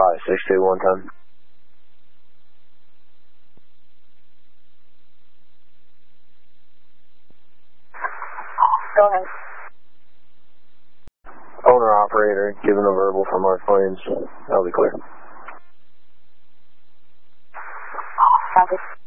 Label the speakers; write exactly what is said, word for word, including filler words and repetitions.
Speaker 1: five six two one time.
Speaker 2: Go ahead.
Speaker 1: Owner operator, giving a verbal from our planes. That'll be clear.
Speaker 2: Copy.